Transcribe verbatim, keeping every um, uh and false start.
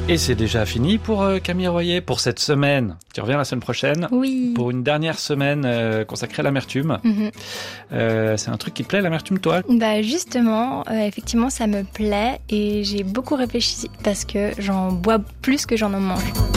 Et c'est déjà fini pour euh, Camille Royer, pour cette semaine. Tu reviens la semaine prochaine. Oui. Pour une dernière semaine euh, consacrée à l'amertume. Mm-hmm. Euh, c'est un truc qui te plaît, l'amertume, toi? Bah justement, euh, effectivement, ça me plaît et j'ai beaucoup réfléchi parce que j'en bois plus que j'en en mange.